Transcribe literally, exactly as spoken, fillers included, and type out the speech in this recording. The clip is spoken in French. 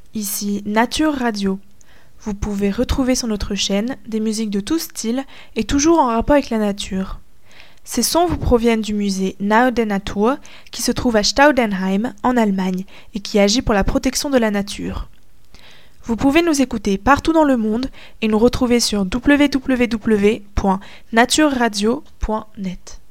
Ici Nature Radio. Vous pouvez retrouver sur notre chaîne des musiques de tout style et toujours en rapport avec la nature. Ces sons vous proviennent du musée Nahe der Natur qui se trouve à Staudenheim en Allemagne et qui agit pour la protection de la nature. Vous pouvez nous écouter partout dans le monde et nous retrouver sur w w w point nature radio point net.